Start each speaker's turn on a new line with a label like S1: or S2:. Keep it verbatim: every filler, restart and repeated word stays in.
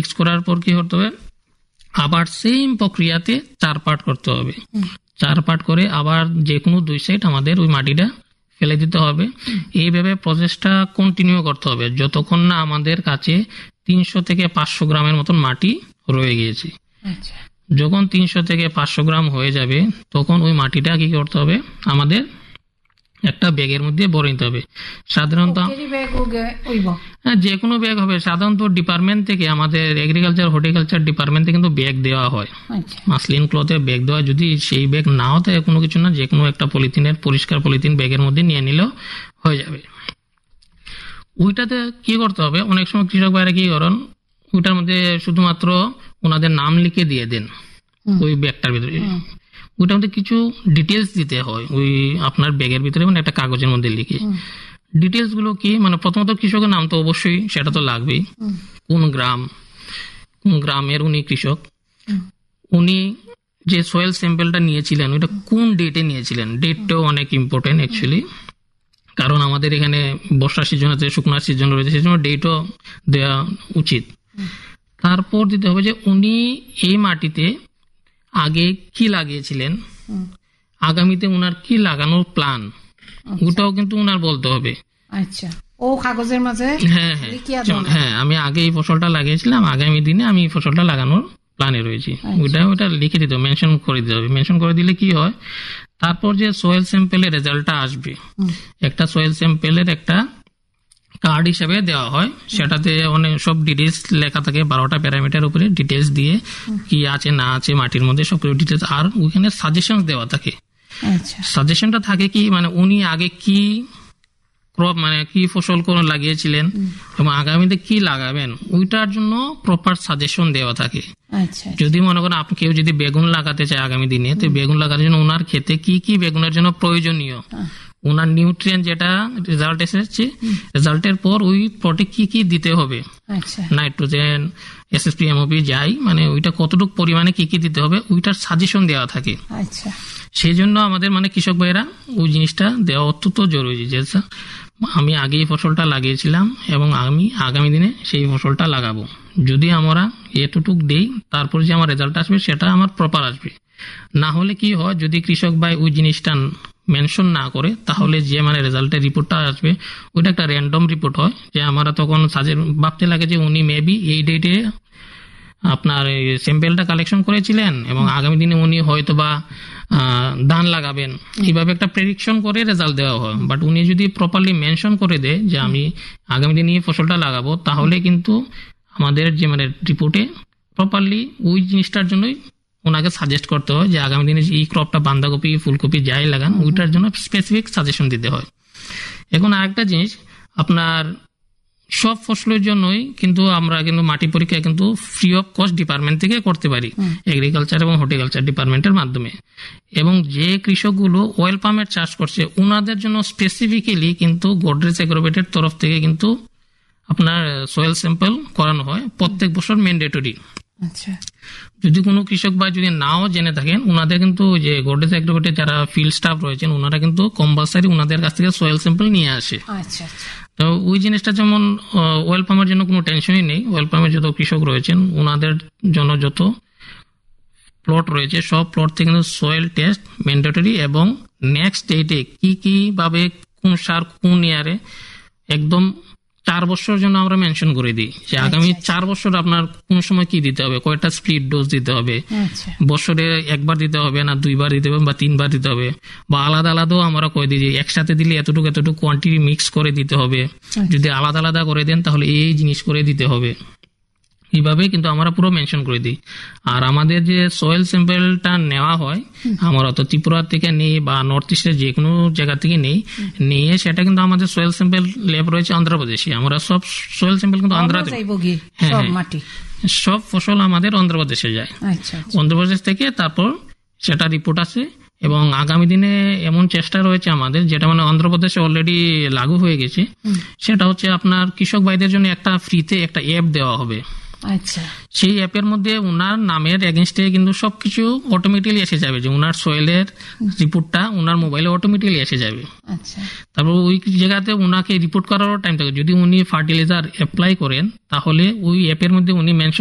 S1: Mix করার পর কি করতে হবে, আবার সেম প্রক্রিয়াতে চার পার্ট করতে হবে। চার পার্ট করে আবার যে কোনো দুই সাইড আমাদের ওই মাটিটা ফেলে দিতে হবে। এইভাবে প্রসেসটা কন্টিনিউ করতে হবে যতক্ষণ না আমাদের কাছে তিনশো থেকে পাঁচশো গ্রামের মতন মাটি রয়ে গিয়েছে। যখন তিনশো থেকে পাঁচশো গ্রাম হয়ে যাবে তখন ওই মাটিটা কি করতে হবে, আমাদের একটা ব্যাগের মধ্যে ভরে নিতে হবে। সাধারণত হ্যাঁ যে কোনো ব্যাগ হবে, সাধারণত ডিপার্টমেন্ট থেকে আমাদের এগ্রিকালচার হর্টিকালচার ডিপার্টমেন্ট থেকে কিন্তু ব্যাগ দেওয়া হয়, মাসলিন ক্লথে ব্যাগ দেওয়া। যদি সেই ব্যাগ নাও থাকে কোনো কিছু না, যে কোনো একটা পলিথিনের পরিষ্কার পলিথিন ব্যাগের মধ্যে নিয়ে নিলেও হয়ে যাবে। ওইটাতে কি করতে হবে, অনেক সময় কৃষক ভাইরা কি করেন, ওইটার মধ্যে শুধুমাত্র ওনাদের নাম লিখে দিয়ে দেন ওই ব্যাগটার ভিতরে। ওইটার মধ্যে কিছু ডিটেলস দিতে হয় ওই আপনার ব্যাগের ভিতরে, মানে একটা কাগজের মধ্যে লিখে। ডিটেলস গুলো কি, মানে প্রথমত কৃষকের নাম তো অবশ্যই সেটা তো লাগবেই, কোন গ্রাম, কোন গ্রামের উনি কৃষক, উনি যে সয়েল স্যাম্পেলটা নিয়েছিলেন ওইটা কোন ডেটে নিয়েছিলেন। ডেটটাও অনেক ইম্পর্টেন্ট অ্যাকচুয়ালি, কারণ আমাদের এখানে বর্ষা সিজন আছে, শুকনার সিজন রয়েছে, সেই জন্য ডেটও দেওয়া উচিত। তারপর দিতে হবে যে উনি এই মাটিতে আগে কি লাগিয়েছিলেন, আগামীতে উনার কি লাগানোর প্ল্যান, ওটাও কিন্তু উনার বলতে হবে।
S2: আচ্ছা, ও কাগজের মাঝে
S1: হ্যাঁ হ্যাঁ হ্যাঁ আমি আগে এই ফসলটা লাগিয়েছিলাম, আগামী দিনে আমি এই ফসলটা লাগানোর প্ল্যানে রয়েছি, ওইটা ওটা লিখে দিতে হবে, মেনশন করে দিতে হবে। মেনশন করে দিলে কি হয়, তারপর যে সয়েল স্যাম্পেলের রেজাল্টটা আসবে, একটা সয়েল স্যাম্পেলের একটা কার্ড হিসেবে দেওয়া হয়, সেটাতে অনেক সব ডিটেলস লেখা থাকে, বারোটা প্যারামিটার উপরে ডিটেলস দিয়ে কি আছে না আছে মাটির মধ্যে সব ডিটেলস, আর ওইখানে সাজেশন দেওয়া থাকে। সাজেশনটা থাকে কি, মানে উনি আগে কি ক্রপ মানে কি ফসল কোন লাগিয়েছিলেন এবং আগামীতে কি লাগাবেন ওইটার জন্য প্রপার সাজেশন দেওয়া থাকে। যদি মনে করেন আপনি কেউ যদি বেগুন লাগাতে চায় আগামী দিনে, তো বেগুন লাগানোর জন্য ওনার ক্ষেতে কি কি বেগুনের জন্য প্রয়োজনীয়, ওনার নিউট্রিয়েন্ট যেটা রেজাল্ট এসেছে, রেজাল্টের পর ওই প্লটে কি কি দিতে হবে, নাইট্রোজেন, এসএসপি, এমওপি যাই, মানে ওইটা কতটুকু পরিমাণে কি কি দিতে হবে ওইটার সাজেশন দেওয়া থাকে। সেই জন্য আমাদের মানে কৃষক ভাইরা ওই জিনিসটা দেওয়া অত্যন্ত জরুরি, যে আমি আগে এই ফসলটা লাগিয়েছিলাম এবং আমি আগামী দিনে সেই ফসলটা লাগাবো। যদি আমরা এতটুক দেই তারপর যে আমার রেজাল্ট আসবে সেটা আমার প্রপার আসবে। না হলে কি হয়, যদি কৃষক ভাই ওই জিনিসটা মেনশন না করে তাহলে যে মানে রেজাল্টের রিপোর্টটা আসবে ওইটা একটা র্যান্ডম রিপোর্ট হয়, যে আমরা তখন সাজে ভাবতে লাগে যে উনি মেবি এই ডেটে আপনার স্যাম্পেলটা কালেকশন করেছিলেন এবং আগামী দিনে উনি হয়তো বা ধান লাগাবেন, এইভাবে একটা প্রেডিকশন করে রেজাল্ট দেওয়া হয়। বাট উনি যদি প্রপারলি মেনশন করে দেয় যে আমি আগামী দিনে এই ফসলটা লাগাবো, তাহলে কিন্তু আমাদের যে মানে রিপোর্টে প্রপারলি ওই জিনিসটার জন্যই ওনাকে সাজেস্ট করতে হয় যে আগামী দিনে এই ক্রপটা বাঁধাকপি, ফুলকপি যাই লাগান ওইটার জন্য স্পেসিফিক সাজেশন দিতে হয়। এখন আরেকটা জিনিস, আপনার সব ফসলের জন্যই কিন্তু আমরা কিন্তু মাটি পরীক্ষা কিন্তু ফ্রি অফ কস্ট ডিপার্টমেন্ট থেকে করতে পারি, এগ্রিকালচার এবং হর্টিকালচার ডিপার্টমেন্টের মাধ্যমে। এবং যে কৃষকগুলো অয়েল পামের চাষ করছে ওনাদের জন্য স্পেসিফিক্যালি কিন্তু গোদরেজ এগ্রোভেটের তরফ থেকে কিন্তু আপনার সয়েল স্যাম্পল করানো হয় প্রত্যেক বছর ম্যান্ডেটরি। যদি কোনো কৃষক ভাই যদি নাও জেনে থাকেন, ওনাদের কিন্তু যে গোদরেজ এগ্রোভেটের যারা ফিল্ড স্টাফ রয়েছেন ওনারা কিন্তু কম্পালসারি ওনাদের কাছ থেকে সয়েল স্যাম্পল নিয়ে আসে। তো ওই জিনিসটা যেমন ওয়েল পামের জন্য কোনো টেনশনই নেই, ওয়েল পামের যত কৃষক রয়েছেন ওনাদের জন্য যত প্লট রয়েছে সব প্লট থেকে কিন্তু সয়েল টেস্ট ম্যান্ডেটরি, এবং নেক্সট ডেটে কি কি ভাবে কোন সার কোন ইয়ারে একদম চার বছর জন্য আমরা মেনশন করে দিই যে আগামী চার বছর আপনার কোন সময় কি দিতে হবে, কয়টা স্প্লিট ডোজ দিতে হবে, বছরে একবার দিতে হবে না দুইবার দিতে হবে বা তিনবার দিতে হবে, বা আলাদা আলাদাও আমরা কয়ে দিই যে একসাথে দিলে এতটুকু এতটুকু কোয়ান্টিটি মিক্স করে দিতে হবে, যদি আলাদা আলাদা করে দেন তাহলে এই জিনিস করে দিতে হবে, এইভাবে কিন্তু আমরা পুরো মেনশন করে দিই। আর আমাদের যে সয়েল স্যাম্পেলটা নেওয়া হয় আমরা তো ত্রিপুরা থেকে নেই বা নর্থ ইস্টের যে কোনো জায়গা থেকে নেই, নিয়ে সেটা কিন্তু আমাদের সয়েল স্যাম্পেল ল্যাব রয়েছে অন্ধ্রপ্রদেশে, আমরা সব সয়েল স্যাম্পেল কিন্তু আন্ধ্রাতে, হ্যাঁ সব ফসল আমাদের অন্ধ্রপ্রদেশে যায়, অন্ধ্রপ্রদেশ থেকে তারপর সেটা রিপোর্ট আসে। এবং আগামী দিনে এমন চেষ্টা রয়েছে আমাদের, যেটা মানে অন্ধ্রপ্রদেশে অলরেডি লাগু হয়ে গেছে, সেটা হচ্ছে আপনার কৃষক ভাইদের জন্য একটা ফ্রিতে একটা অ্যাপ দেওয়া হবে। আচ্ছা, সেই অ্যাপের মধ্যে ওনার নামের এগেনস্টে কিন্তু সবকিছু অটোমেটিক্যালি এসে যাবে, যে ওনার সয়েলের রিপোর্টটা ওনার মোবাইলে অটোমেটিক্যালি এসে যাবে। আচ্ছা, তারপর ওই জায়গাতে ওনাকে রিপোর্ট করারও টাইম থাকে। যদি উনি ফার্টিলাইজার অ্যাপ্লাই করেন তাহলে ওই অ্যাপের মধ্যে উনি মেনশন